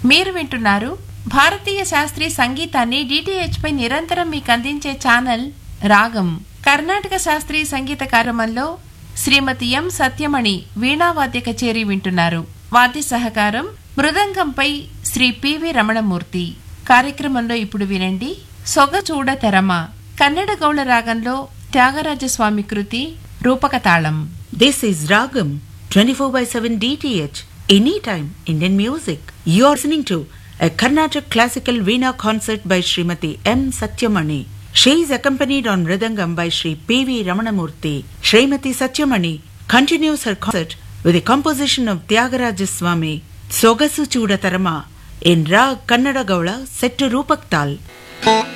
మీరు వింటున్నారు భారతీయ శాస్త్రీయ సంగీతాన్ని డిటిహెచ్ పై నిరంతరం మీకు అందించే ఛానల్ రాగం. కర్ణాటక శాస్త్రీయ సంగీత కార్యక్రమంలో శ్రీమతి ఎం సత్యమణి వీణావాద్య కచేరీ వింటున్నారు. వాద్య సహకారం మృదంగంపై శ్రీ పివి రమణమూర్తి. కార్యక్రమంలో ఇప్పుడు వినండి సొగచూడ తెరమా, కన్నడ గౌళ రాగంలో త్యాగరాజస్వామి కృతి, రూపక తాళం. This is Ragam 24/7 DTH, anytime Indian music. You are listening to a Carnatic classical Veena concert by Srimati M. Satyamani. She is accompanied on Mridangam by Sri P.V. Ramanamurthy. Srimati Satyamani continues her concert with a composition of Tyagaraja Swami, Sogasu Chuda Tarama, in Rag Kannada Gaula set to Rupak Tal.